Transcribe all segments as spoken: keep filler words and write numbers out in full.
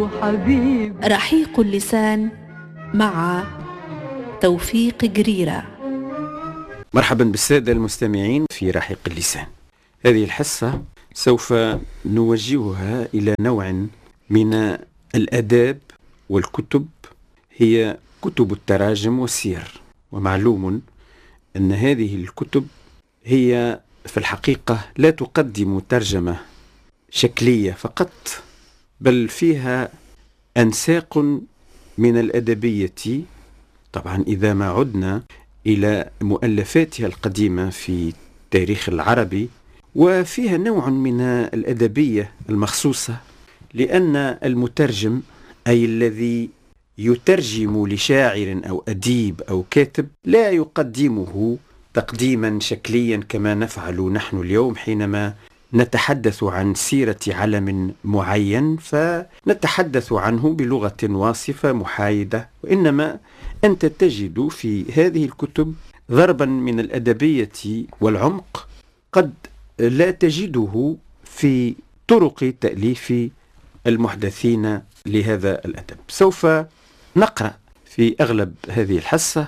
حبيب. رحيق اللسان مع توفيق جريرة. مرحبا بالسادة المستمعين في رحيق اللسان. هذه الحصة سوف نوجهها إلى نوع من الآداب والكتب، هي كتب التراجم والسير. ومعلوم أن هذه الكتب هي في الحقيقة لا تقدم ترجمة شكلية فقط، بل فيها أنساق من الأدبية. طبعا إذا ما عدنا إلى مؤلفاتها القديمة في التاريخ العربي، وفيها نوع من الأدبية المخصوصة، لأن المترجم أي الذي يترجم لشاعر أو أديب أو كاتب لا يقدمه تقديما شكليا كما نفعل نحن اليوم حينما نتحدث عن سيرة علم معين، فنتحدث عنه بلغة واصفة محايدة، وإنما أنت تجد في هذه الكتب ضربا من الأدبية والعمق قد لا تجده في طرق تأليف المحدثين لهذا الأدب. سوف نقرأ في أغلب هذه الحصة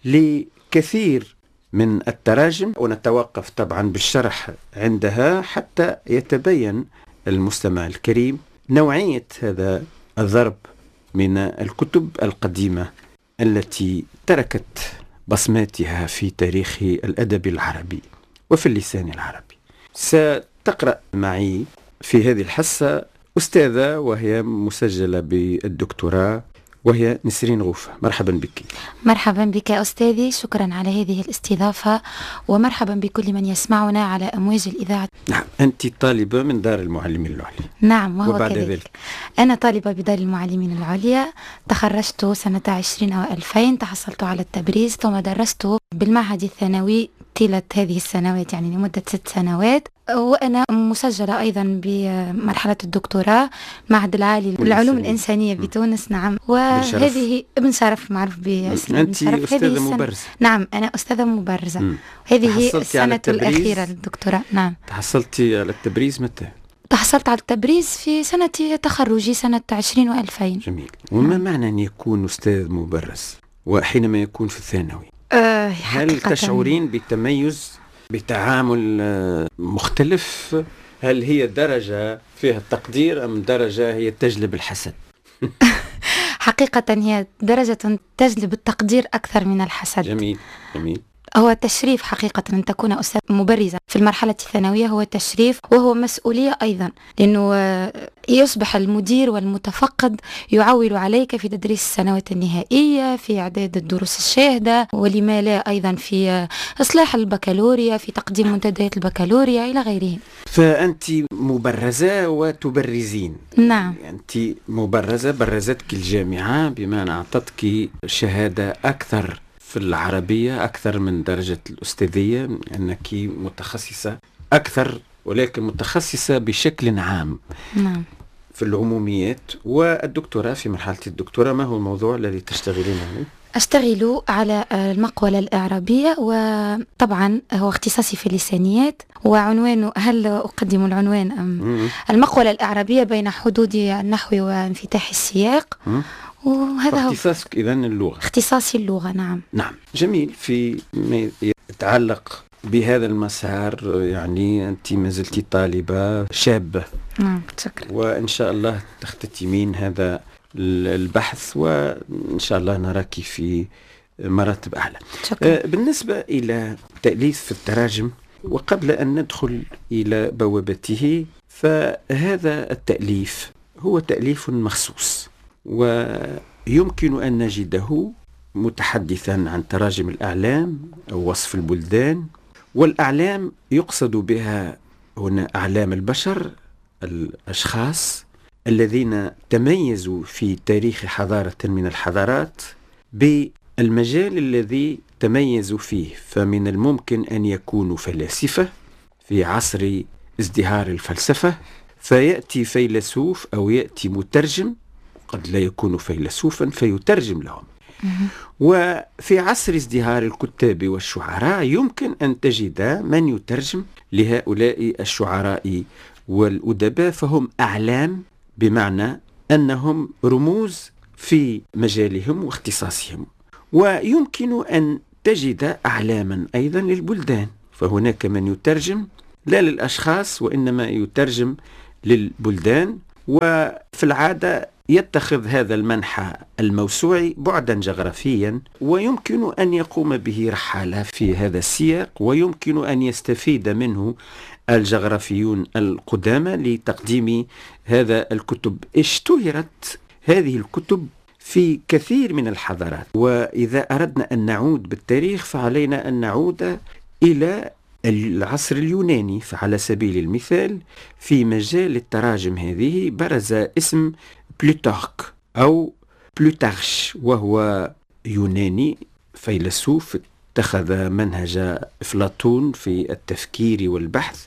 لكثير من التراجم، ونتوقف طبعا بالشرح عندها حتى يتبين المستمع الكريم نوعية هذا الضرب من الكتب القديمة التي تركت بصماتها في تاريخ الأدب العربي وفي اللسان العربي. ستقرأ معي في هذه الحصة أستاذة وهي مسجلة بالدكتوراه، وهي نسرين غوفة. مرحبا بك. مرحبا بك أستاذي، شكرا على هذه الاستضافة، ومرحبا بكل من يسمعنا على أمواج الإذاعة. نعم، أنت طالبة من دار المعلمين العليا. نعم، وهو وبعد كذلك. ذلك أنا طالبة بدار المعلمين العليا، تخرجت سنة عشرين أو ألفين، تحصلت على التبريز، ثم درست بالمعهد الثانوي طيلة هذه السنوات، يعني لمدة ست سنوات، وأنا مسجلة أيضا بمرحلة الدكتوراه معهد العالي للعلوم الإنسانية بتونس. نعم، وهذه ابن شرف معروف باسم ابن شرف. أنت أستاذة مبرزة. نعم، أنا أستاذة مبرزة. مم. هذه السنة الأخيرة للدكتوراه. نعم. تحصلتي على التبريز متى؟ تحصلت على التبريز في سنة تخرجي سنة عشرين وألفين. جميل. وما نعم. معنى أن يكون أستاذ مبرز وحينما يكون في الثانوي؟ أه هل تشعرين بتميز، بتعامل مختلف؟ هل هي درجة فيها التقدير أم درجة هي تجلب الحسد؟ حقيقة هي درجة تجلب التقدير أكثر من الحسد. جميل جميل. هو تشريف حقيقة أن تكون أستاذ مبرزة في المرحلة الثانوية، هو تشريف وهو مسؤولية أيضا، لأنه يصبح المدير والمتفقد يعول عليك في تدريس السنوات النهائية، في إعداد الدروس الشاهدة، ولما لا أيضا في إصلاح البكالوريا، في تقديم منتديات البكالوريا إلى غيره. فأنت مبرزة وتبرزين. نعم. أنت مبرزة، برزتك الجامعة بمعنى أعطتك شهادة أكثر في العربية، أكثر من درجة الأستاذية، أنك متخصصة أكثر، ولكن متخصصة بشكل عام. نعم. في العموميات. والدكتوراه، في مرحلة الدكتوراه ما هو الموضوع الذي تشتغلين عليه؟ أشتغل على المقولة الإعرابية، وطبعا هو اختصاصي في اللسانيات، وعنوانه، هل أقدم العنوان أم المقولة الإعرابية بين حدود النحو وانفتاح السياق. مم. وهذا هو اختصاصك إذن اللغة. اختصاصي اللغة. نعم. نعم، جميل. في ما يتعلق بهذا المسار، يعني أنت ما زلت طالبة شابة. نعم، شكرا. وإن شاء الله تختتمين هذا البحث، وإن شاء الله نراك في مراتب أعلى. شكرا. بالنسبة إلى تأليف في التراجم، وقبل أن ندخل إلى بوابته، فهذا التأليف هو تأليف مخصوص، ويمكن أن نجده متحدثا عن تراجم الأعلام أو وصف البلدان. والأعلام يقصد بها هنا أعلام البشر، الأشخاص الذين تميزوا في تاريخ حضارة من الحضارات بالمجال الذي تميزوا فيه. فمن الممكن أن يكونوا فلاسفة في عصر ازدهار الفلسفة، فيأتي فيلسوف أو يأتي مترجم، قد لا يكون فيلسوفا فيترجم لهم. وفي عصر ازدهار الكتاب والشعراء يمكن أن تجد من يترجم لهؤلاء الشعراء والأدباء، فهم أعلام بمعنى أنهم رموز في مجالهم واختصاصهم. ويمكن أن تجد أعلاما أيضا للبلدان، فهناك من يترجم لا للأشخاص وإنما يترجم للبلدان، وفي العادة يتخذ هذا المنحى الموسوعي بعدا جغرافيا، ويمكن أن يقوم به رحالة في هذا السياق، ويمكن أن يستفيد منه الجغرافيون القدامى لتقديم هذا الكتب. اشتهرت هذه الكتب في كثير من الحضارات، وإذا أردنا أن نعود بالتاريخ فعلينا أن نعود إلى العصر اليوناني. فعلى سبيل المثال في مجال التراجم هذه برز اسم بلوتارك أو بلوتارش، وهو يوناني فيلسوف اتخذ منهج أفلاطون في التفكير والبحث،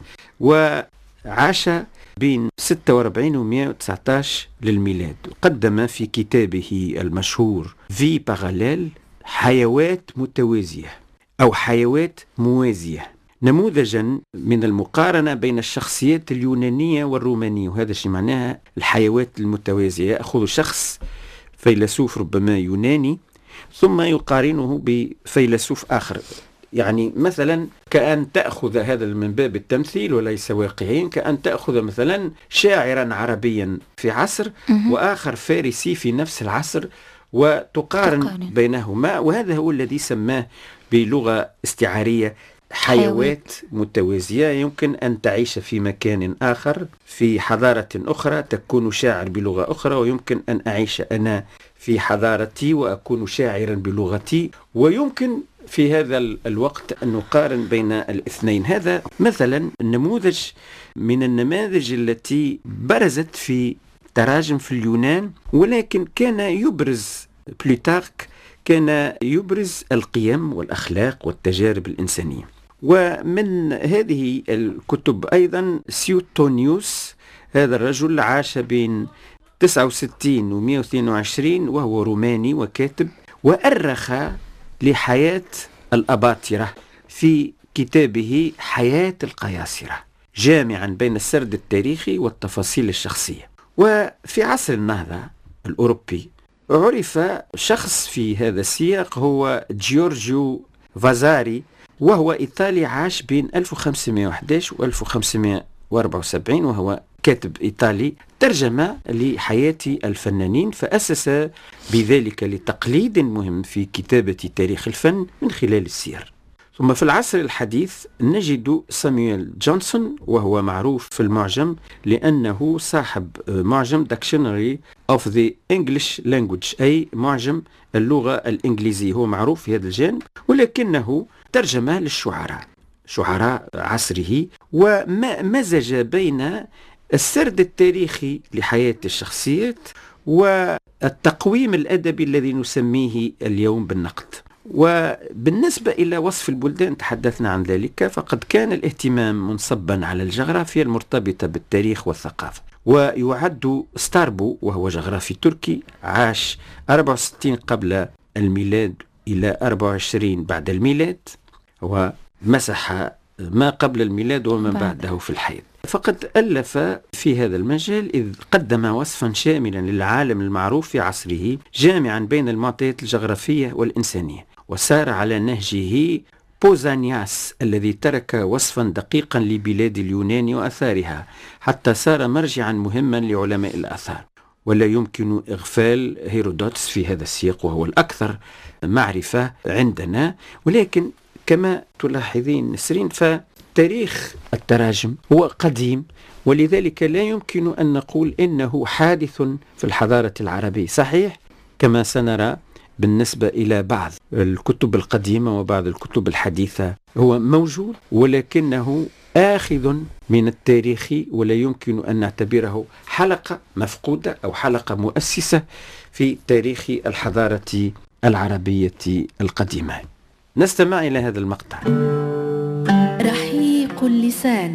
وعاش بين ستة وأربعين و مئة وتسعة عشر للميلاد. قدم في كتابه المشهور في باراليل حيوات متوازية أو حيوات موازية، نموذجا من المقارنة بين الشخصيات اليونانية والرومانية. وهذا شيء معناها الحيوات المتوازية، يأخذ شخص فيلسوف ربما يوناني ثم يقارنه بفيلسوف آخر. يعني مثلا كأن تأخذ هذا من باب التمثيل وليس واقعيا، كأن تأخذ مثلا شاعرا عربيا في عصر وآخر فارسي في نفس العصر وتقارن تقارن. بينهما. وهذا هو الذي سماه بلغة استعارية حيوات متوازية. يمكن أن تعيش في مكان آخر في حضارة أخرى تكون شاعر بلغة أخرى، ويمكن أن أعيش أنا في حضارتي وأكون شاعرا بلغتي، ويمكن في هذا الوقت أن نقارن بين الاثنين. هذا مثلا نموذج من النماذج التي برزت في تراجم في اليونان، ولكن كان يبرز بلوتارك كان يبرز القيم والأخلاق والتجارب الإنسانية. ومن هذه الكتب أيضا سيوتونيوس، هذا الرجل عاش بين تسعة وستين و مئة واثنين وعشرين وهو روماني وكاتب، وأرخ لحياة الأباطرة في كتابه حياة القياصرة، جامعا بين السرد التاريخي والتفاصيل الشخصية. وفي عصر النهضة الأوروبي عرف شخص في هذا السياق هو جيورجيو فازاري، وهو إيطالي عاش بين ألف وخمسمئة وأحد عشر و ألف وخمسمئة وأربعة وسبعين، وهو كاتب إيطالي ترجم لحياة الفنانين، فأسس بذلك لتقليد مهم في كتابة تاريخ الفن من خلال السير. ثم في العصر الحديث نجد سامويل جونسون، وهو معروف في المعجم لأنه صاحب معجم Dictionary of the English Language، أي معجم اللغة الإنجليزية. هو معروف في هذا الجانب، ولكنه ترجم للشعراء شعراء عصره، ومزج بين السرد التاريخي لحياة الشخصيات والتقويم الأدبي الذي نسميه اليوم بالنقد. وبالنسبة إلى وصف البلدان تحدثنا عن ذلك، فقد كان الاهتمام منصبا على الجغرافيا المرتبطة بالتاريخ والثقافة. ويعد ستاربو وهو جغرافي تركي عاش أربعة وستين قبل الميلاد إلى أربعة وعشرين بعد الميلاد، ومسح ما قبل الميلاد وما بعده في الحياة. فقد ألف في هذا المجال إذ قدم وصفا شاملا للعالم المعروف في عصره، جامعا بين المعطيات الجغرافية والإنسانية، وسار على نهجه بوزانياس الذي ترك وصفا دقيقا لبلاد اليونان وأثارها، حتى صار مرجعا مهما لعلماء الآثار. ولا يمكن إغفال هيرودوتس في هذا السياق، وهو الأكثر معرفة عندنا. ولكن كما تلاحظين نسرين، فتاريخ التراجم هو قديم، ولذلك لا يمكن أن نقول إنه حادث في الحضارة العربية. صحيح كما سنرى بالنسبة إلى بعض الكتب القديمة وبعض الكتب الحديثة هو موجود، ولكنه آخذ من التاريخ، ولا يمكن أن نعتبره حلقة مفقودة أو حلقة مؤسسة في تاريخ الحضارة العربية القديمة. نستمع إلى هذا المقطع. رحيق اللسان.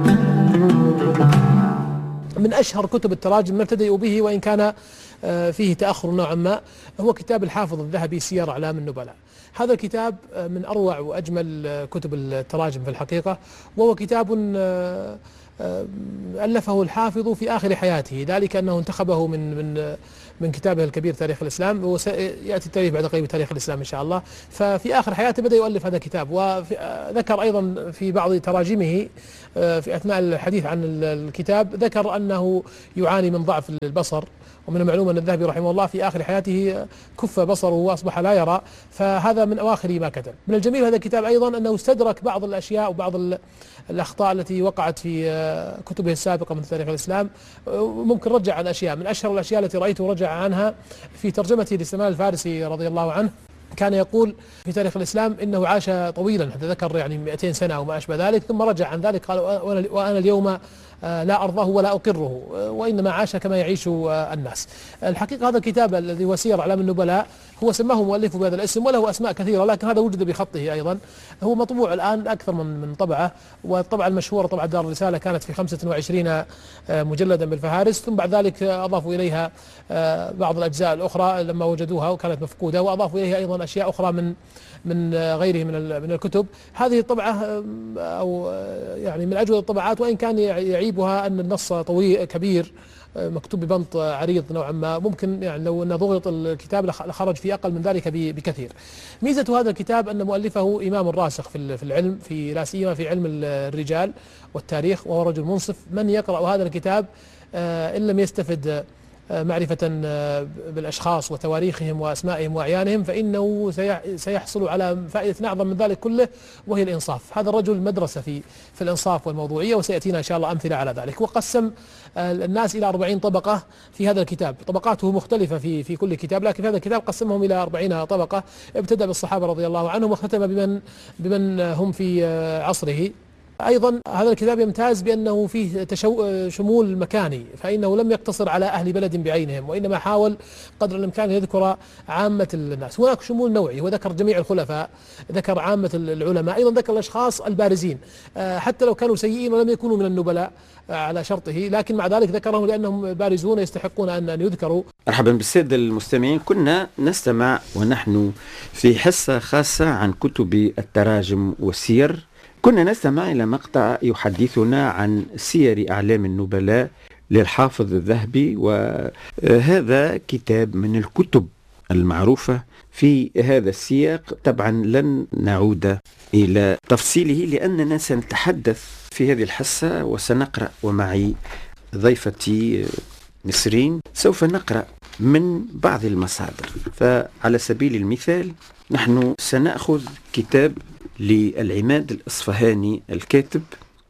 من أشهر كتب التراجم ما ابتدأوا به وإن كان فيه تأخر نوعا ما، هو كتاب الحافظ الذهبي سير أعلام النبلاء. هذا الكتاب من أروع وأجمل كتب التراجم في الحقيقة، وهو كتاب ألفه الحافظ في آخر حياته، ذلك أنه انتخبه من من من كتابه الكبير تاريخ الإسلام، وسيأتي التاريخ بعد قليل تاريخ الإسلام إن شاء الله. ففي آخر حياته بدأ يؤلف هذا الكتاب، وذكر أيضا في بعض تراجمه في أثناء الحديث عن الكتاب ذكر أنه يعاني من ضعف البصر، ومن المعلوم أن الذهبي رحمه الله في آخر حياته كف بصره وأصبح لا يرى، فهذا من أواخر ما كتب. من الجميل هذا الكتاب أيضا أنه استدرك بعض الأشياء وبعض الأخطاء التي وقعت في كتبه السابقة من تاريخ الإسلام، ممكن رجع عن أشياء. من أشهر الأشياء التي رأيته رجع عنها في ترجمته لسلمان الفارسي رضي الله عنه، كان يقول في تاريخ الإسلام إنه عاش طويلا، حتى ذكر يعني مئتين سنة أو ما أشبه ذلك، ثم رجع عن ذلك قال وأنا اليوم لا أرضاه ولا أقره، وإنما عاش كما يعيش الناس. الحقيقة هذا الكتاب الذي هو سير أعلام النبلاء هو سماه مؤلفه بهذا الاسم، وله أسماء كثيرة، لكن هذا وجد بخطه أيضا. هو مطبوع الآن أكثر من من طبعة، والطبعة المشهورة طبعة دار الرسالة كانت في خمسة وعشرين مجلدا بالفهارس، ثم بعد ذلك أضافوا إليها بعض الأجزاء الأخرى لما وجدوها وكانت مفقودة، وأضافوا إليها أيضا أشياء أخرى من من غيره من من الكتب. هذه الطبعة أو يعني من أجود الطبعات، وإن كان يعيبها أن النص طويل كبير مكتوب ببنط عريض نوعا ما، ممكن يعني لو أن ضغط الكتاب لخرج في أقل من ذلك بكثير. ميزة هذا الكتاب أن مؤلفه إمام راسخ في في العلم، في لا سيما في علم الرجال والتاريخ، وهو رجل منصف. من يقرأ هذا الكتاب إن لم يستفد معرفة بالأشخاص وتواريخهم وأسمائهم وأعيانهم، فإنه سيحصل على فائدة أعظم من ذلك كله، وهي الإنصاف. هذا الرجل مدرسة في في الإنصاف والموضوعية، وسيأتينا إن شاء الله أمثلة على ذلك. وقسم الناس إلى أربعين طبقة في هذا الكتاب، طبقاته مختلفة في في كل كتاب، لكن في هذا الكتاب قسمهم إلى أربعين طبقة. ابتدأ بالصحابة رضي الله عنهم، واختتم بمن بمن هم في عصره. أيضا هذا الكتاب يمتاز بأنه فيه تشو شمول مكاني، فإنه لم يقتصر على أهل بلد بعينهم، وإنما حاول قدر الإمكان يذكر عامة الناس. هناك شمول نوعي، وذكر جميع الخلفاء، ذكر عامة العلماء، أيضا ذكر الأشخاص البارزين حتى لو كانوا سيئين ولم يكونوا من النبلاء على شرطه، لكن مع ذلك ذكرهم لأنهم بارزون يستحقون أن يذكروا. مرحبا بالسادة المستمعين، كنا نستمع ونحن في حصة خاصة عن كتب التراجم والسير، كنا نستمع إلى مقطع يحدثنا عن سير أعلام النبلاء للحافظ الذهبي، وهذا كتاب من الكتب المعروفة في هذا السياق. طبعا لن نعود إلى تفصيله لأننا سنتحدث في هذه الحصة وسنقرأ، ومعي ضيفتي نسرين سوف نقرأ من بعض المصادر. فعلى سبيل المثال نحن سنأخذ كتاب للعماد الأصفهاني الكاتب،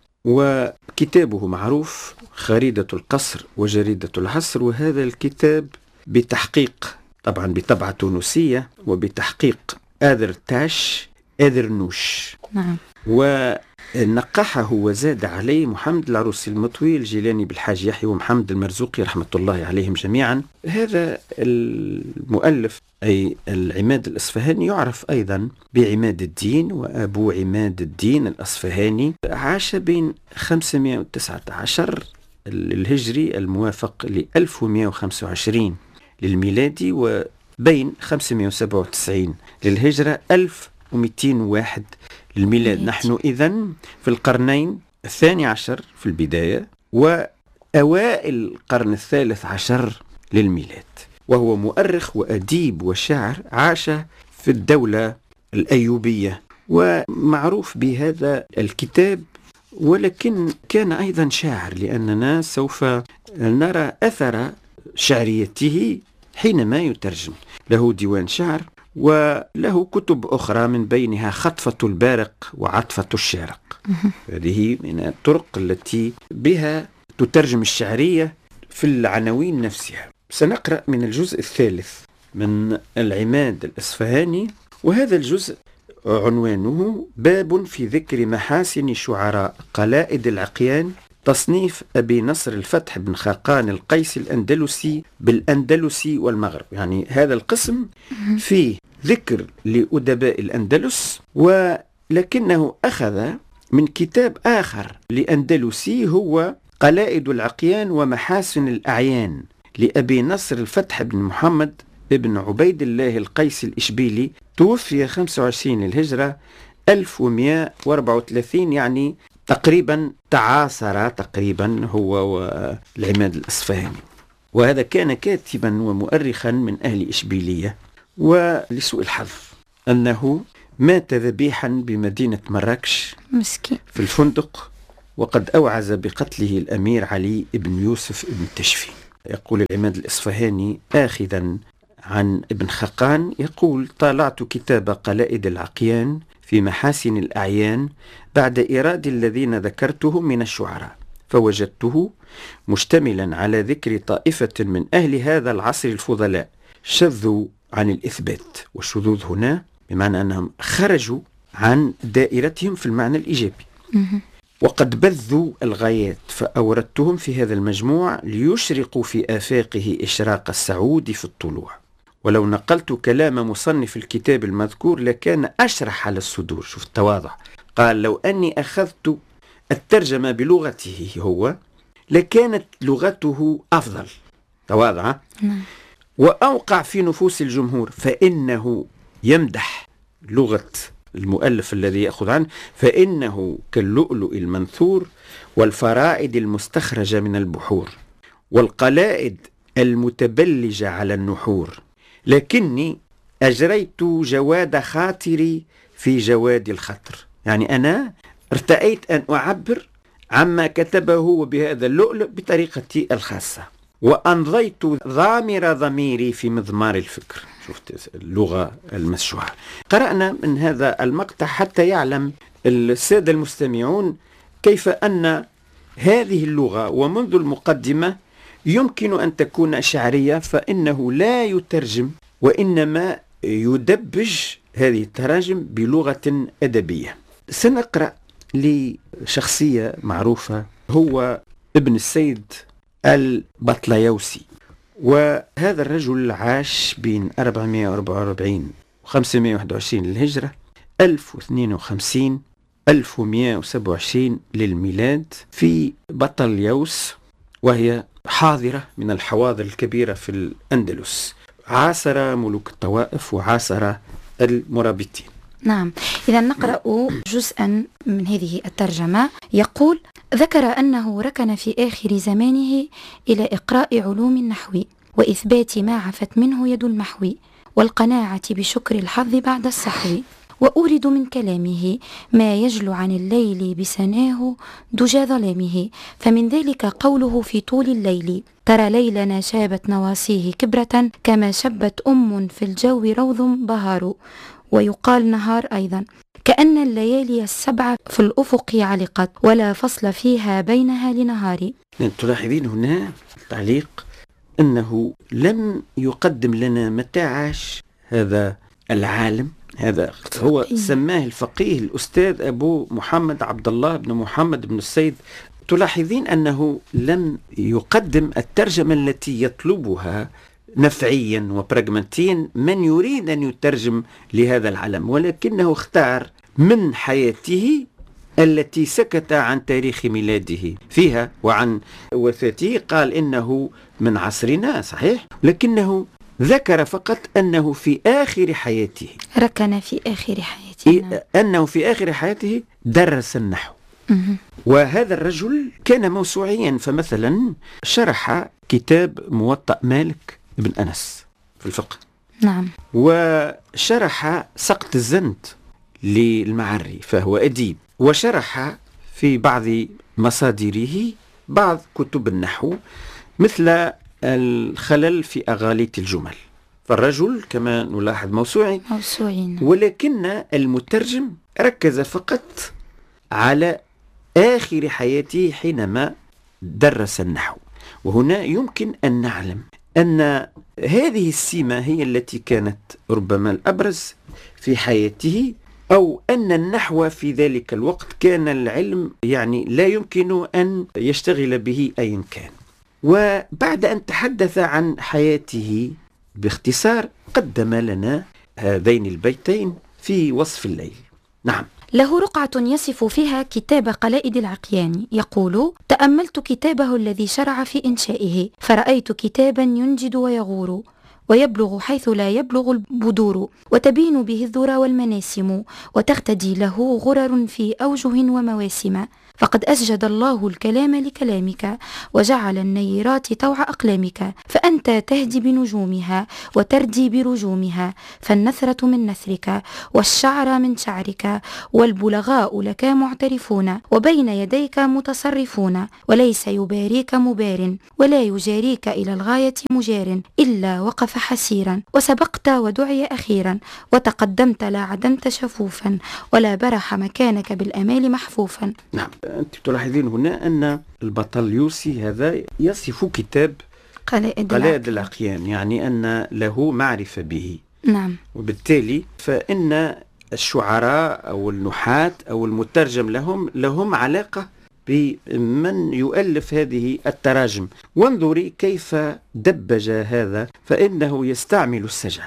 وكتابه معروف خريدة القصر وجريدة العصر، وهذا الكتاب بتحقيق طبعا بطبعة تونسية وبتحقيق آذر تاش آذرنوش. نعم. ونقحه وزاد عليه محمد العروسي المطوي، الجيلاني بالحاج يحيى، ومحمد المرزوقي رحمة الله عليهم جميعا. هذا المؤلف أي العماد الأصفهاني يعرف أيضا بعماد الدين، وأبو عماد الدين الأصفهاني، عاش بين خمسمائة وتسعة عشر الهجري الموافق ل ألف ومائة وخمسة وعشرين للميلادي، وبين خمسمائة وسبعة وتسعين للهجرة ألف ومئتين وواحد للميلاد. نحن إذن في القرنين الثاني عشر في البداية وأوائل القرن الثالث عشر للميلاد، وهو مؤرخ وأديب وشاعر عاش في الدولة الأيوبية، ومعروف بهذا الكتاب، ولكن كان أيضا شاعر، لأننا سوف نرى أثر شعريته حينما يترجم. له ديوان شعر وله كتب أخرى من بينها خطفة البارق وعطفة الشارق. هذه من الطرق التي بها تترجم الشعرية في العناوين نفسها. سنقرأ من الجزء الثالث من العماد الأصفهاني، وهذا الجزء عنوانه باب في ذكر محاسن شعراء قلائد العقيان، تصنيف أبي نصر الفتح بن خاقان القيسي الأندلسي بالأندلسي والمغرب. يعني هذا القسم فيه ذكر لأدباء الأندلس، ولكنه أخذ من كتاب آخر لأندلسي هو قلائد العقيان ومحاسن الأعيان لأبي نصر الفتح بن محمد بن عبيد الله القيسي الإشبيلي، توفي خمسة وعشرين للهجرة ألف ومائة وأربعة وثلاثين، يعني تقريبا تعاصر تقريبا هو والعماد الأصفهاني، وهذا كان كاتبا ومؤرخا من أهل إشبيلية، ولسوء الحظ أنه مات ذبيحا بمدينة مراكش مسكين في الفندق، وقد أوعز بقتله الأمير علي بن يوسف بن تشفي. يقول العماد الإصفهاني آخذا عن ابن خقان، يقول: طالعت كتاب قلائد العقيان في محاسن الأعيان بعد إيراد الذين ذكرتهم من الشعراء، فوجدته مشتملا على ذكر طائفة من أهل هذا العصر الفضلاء شذوا عن الإثبات، والشذوذ هنا بمعنى أنهم خرجوا عن دائرتهم في المعنى الإيجابي، وقد بذوا الغايات، فأوردتهم في هذا المجموع ليشرقوا في آفاقه إشراق السعود في الطلوع. ولو نقلت كلام مصنف الكتاب المذكور لكان أشرح على الصدور. شوف التواضع، قال: لو أني أخذت الترجمة بلغته هو لكانت لغته أفضل، تواضع، وأوقع في نفوس الجمهور، فإنه يمدح لغة المؤلف الذي يأخذ عنه، فإنه كاللؤلؤ المنثور والفرائد المستخرجة من البحور والقلائد المتبلجة على النحور، لكني أجريت جواد خاطري في جواد الخطر. يعني أنا ارتأيت أن أعبر عما كتبه وبهذا اللؤلؤ بطريقتي الخاصة، وأنضيت ضامر ضميري في مضمار الفكر. شفت اللغة المسشوعة. قرأنا من هذا المقطع حتى يعلم السادة المستمعون كيف أن هذه اللغة ومنذ المقدمة يمكن أن تكون شعرية، فإنه لا يترجم وإنما يدبج هذه التراجم بلغة أدبية. سنقرأ لشخصية معروفة، هو ابن السيد البطليوسي، وهذا الرجل عاش بين أربعمائة وأربعة وأربعين و خمسمائة وواحد وعشرين للهجرة، ألف واثنين وخمسين ألف ومائة وسبعة وعشرين للميلاد في بطليوس، وهي حاضرة من الحواضر الكبيرة في الأندلس. عاصر ملوك الطوائف وعاصر المرابطين. نعم، إذا نقرأ جزءا من هذه الترجمة. يقول: ذكر أنه ركن في آخر زمانه إلى إقراء علوم النحو وإثبات ما عفت منه يد المحو، والقناعة بشكر الحظ بعد السحو، وأورد من كلامه ما يجلو عن الليل بسناه دجى ظلامه، فمن ذلك قوله في طول الليل: ترى ليلنا شابت نواصيه كبرة كما شبت أم في الجو روض بهار. ويقال نهار أيضا: كأن الليالي السبع في الأفق علقت ولا فصل فيها بينها لنهار. تلاحظين هنا تعليق أنه لم يقدم لنا متى عاش هذا العالم. هذا هو سماه الفقيه الأستاذ أبو محمد عبد الله بن محمد بن السيد. تلاحظين أنه لم يقدم الترجمة التي يطلبها نفعيا وبراغماتيا من يريد أن يترجم لهذا العالم، ولكنه اختار من حياته التي سكت عن تاريخ ميلاده فيها وعن وفاته. قال إنه من عصرنا صحيح، لكنه ذكر فقط أنه في آخر حياته ركن في آخر حياته أنه في آخر حياته درس النحو. وهذا الرجل كان موسوعيا، فمثلا شرح كتاب موطأ مالك بن أنس في الفقه. نعم. وشرح سقط الزند للمعري، فهو أديب، وشرح في بعض مصادره بعض كتب النحو مثل الخلل في أغاليط الجمل. فالرجل كما نلاحظ موسوعي موسوعي، ولكن المترجم ركز فقط على آخر حياته حينما درس النحو. وهنا يمكن أن نعلم أن هذه السمة هي التي كانت ربما الأبرز في حياته، أو أن النحو في ذلك الوقت كان العلم يعني لا يمكن أن يشتغل به أي كان. وبعد أن تحدث عن حياته باختصار قدم لنا هذين البيتين في وصف الليل. نعم. له رقعة يصف فيها كتاب قلائد العقيان، يقول: تأملت كتابه الذي شرع في إنشائه، فرأيت كتابا ينجد ويغور ويبلغ حيث لا يبلغ البدور، وتبين به الذرى والمناسم، وتختدي له غرر في أوجه ومواسم، فقد أسجد الله الكلام لكلامك وجعل النيرات طوع أقلامك، فأنت تهدي بنجومها وتردي برجومها، فالنثرة من نثرك والشعر من شعرك، والبلغاء لك معترفون وبين يديك متصرفون، وليس يباريك مبار ولا يجاريك إلى الغاية مجار، إلا وقف حسيرا وسبقت ودعي أخيرا، وتقدمت لا عدمت شفوفا ولا برح مكانك بالأمال محفوفا. نعم، أنت تلاحظين هنا أن البطل يوسي هذا يصف كتاب قلائد, قلائد الأقيان، يعني أن له معرفة به. نعم. وبالتالي فإن الشعراء أو النحاة أو المترجم لهم لهم علاقة بمن يؤلف هذه التراجم. وانظري كيف دبج هذا، فإنه يستعمل السجع.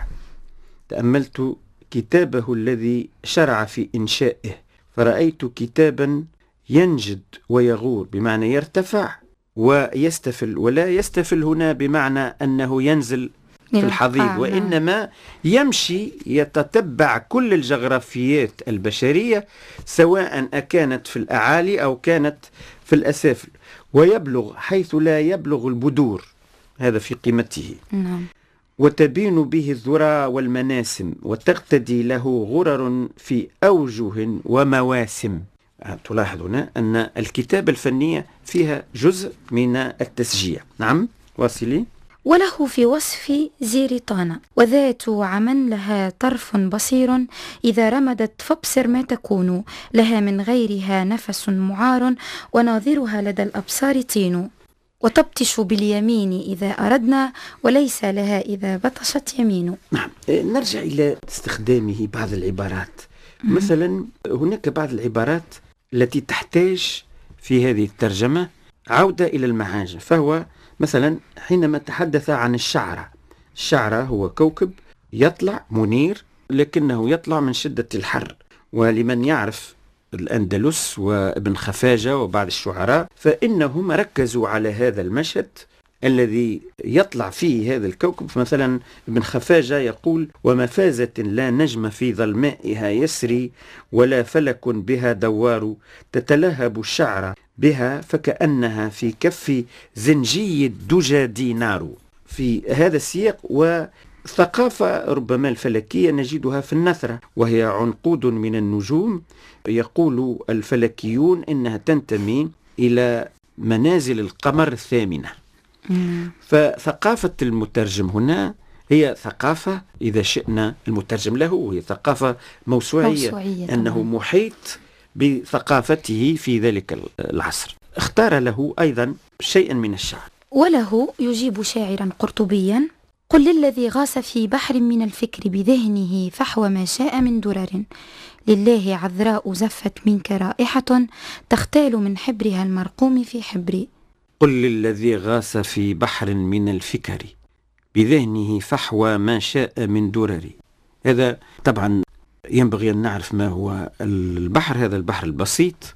تأملت كتابه الذي شرع في إنشائه، فرأيت كتابا ينجد ويغور، بمعنى يرتفع ويستفل، ولا يستفل هنا بمعنى أنه ينزل في الحضيض، وإنما يمشي يتتبع كل الجغرافيات البشرية، سواء أكانت في الأعالي أو كانت في الأسافل، ويبلغ حيث لا يبلغ البدور، هذا في قيمته. نعم. وتبين به الذرى والمناسم، وتقتدي له غرر في أوجه ومواسم. تلاحظ هنا أن الكتابة الفنية فيها جزء من التسجيع. نعم، واصلي. وله في وصف زيرطانة، وذات عمن لها طرف بصير، إذا رمدت فابصر ما تكون، لها من غيرها نفس معار، وناظرها لدى الأبصار طين، وتبطش باليمين إذا أردنا، وليس لها إذا بطشت يمين. نعم، نرجع إلى استخدامه بعض العبارات. م- مثلا هناك بعض العبارات التي تحتاج في هذه الترجمة عودة إلى المعاجم. فهو مثلا حينما تحدث عن الشعرة، الشعرة هو كوكب يطلع منير، لكنه يطلع من شدة الحر. ولمن يعرف الأندلس وابن خفاجة وبعض الشعراء، فإنهم ركزوا على هذا المشهد الذي يطلع فيه هذا الكوكب. مثلا ابن خفاجة يقول: ومفازة لا نجم في ظلمائها يسري، ولا فلك بها دوار، تتلهب الشعر بها فكأنها في كف زنجي الدجى دينار. في هذا السياق. وثقافة ربما الفلكية نجدها في النثرة، وهي عنقود من النجوم، يقول الفلكيون إنها تنتمي إلى منازل القمر الثامنة. فثقافة المترجم هنا هي ثقافة، إذا شئنا المترجم له، هي ثقافة موسوعية, موسوعية أنه طبعا. محيط بثقافته في ذلك العصر. اختار له أيضا شيئا من الشعر. وله يجيب شاعرا قرطبيا: قل للذي غاص في بحر من الفكر بذهنه فحوى ما شاء من درر، لله عذراء زفت منك رائحة، تختال من حبرها المرقوم في حبري. قل للذي غاص في بحر من الفكر بذهنه فحوى ما شاء من درر. هذا طبعا ينبغي أن نعرف ما هو البحر. هذا البحر البسيط،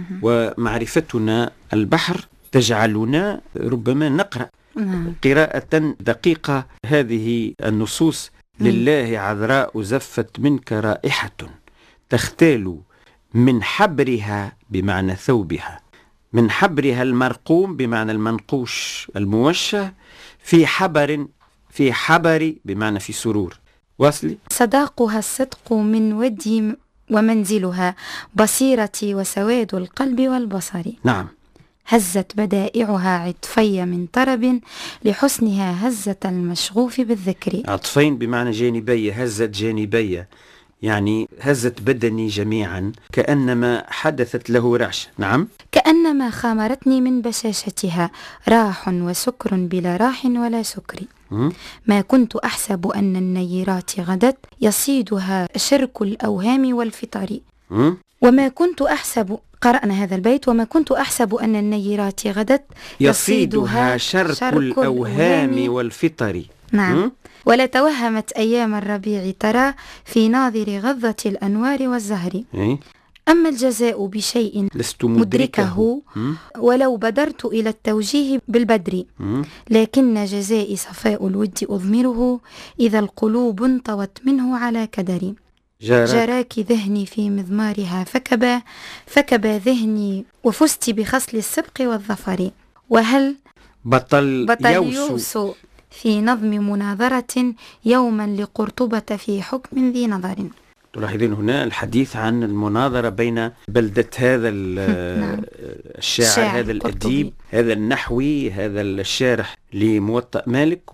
ومعرفتنا البحر تجعلنا ربما نقرأ قراءة دقيقة هذه النصوص: لله عذراء زفت منك رائحة، تختال من حبرها بمعنى ثوبها، من حبرها المرقوم بمعنى المنقوش الموشى، في حبر في حبر بمعنى في سرور. واصلي. صداقها الصدق من ودي ومنزلها، بصيرتي وسواد القلب والبصر. نعم. هزت بدائعها عطفي من طرب، لحسنها هزة المشغوف بالذكر. عطفين بمعنى جانبي، هزت جانبي يعني هزت بدني جميعا، كأنما حدثت له رعشة. نعم. كأنما خامرتني من بشاشتها راح وسكر بلا راح ولا سكر. م? ما كنت أحسب أن النيرات غدت يصيدها شرك الأوهام والفطر. م? وما كنت أحسب، قرأنا هذا البيت: وما كنت أحسب أن النيرات غدت يصيدها شرك, شرك الأوهام والفطر. نعم. م? ولا توهمت أيام الربيع ترى في ناظر غضة الأنوار والزهر. إيه؟ أما الجزاء بشيء لست مدركه, مدركه ولو بدرت إلى التوجيه بالبدر، م? لكن جزائي صفاء الود أضمره، إذا القلوب انطوت منه على كدر. جارك, جراك ذهني في مضمارها فكبا فكبا ذهني وفزت بخصل السبق والظفر. وهل بطل, بطل يوسو, يوسو في نظم مناظرة يوما لقرطبة في حكم ذي نظر. تلاحظين هنا الحديث عن المناظرة بين بلدة هذا الشاعر، هذا الأديب، هذا النحوي، هذا الشارح لموطأ مالك،